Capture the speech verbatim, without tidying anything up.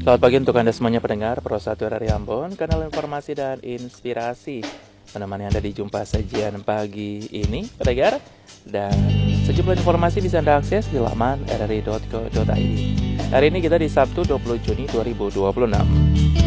Selamat pagi untuk Anda semuanya pendengar Pro satu R R I Ambon, kanal informasi dan inspirasi menemani Anda di jumpa sajian pagi ini, pendengar. Dan sejumlah informasi bisa Anda akses di laman r r i dot co dot i d. Hari ini kita di Sabtu dua puluh Juni dua ribu dua puluh enam.